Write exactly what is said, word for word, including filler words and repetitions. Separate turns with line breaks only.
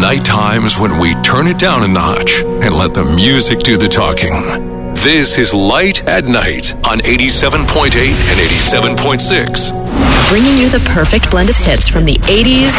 night times when we turn it down a notch and let the music do the talking. This is Light at Night on eighty-seven point eight and eighty-seven point six.
Bringing you the perfect blend of hits from the eighties,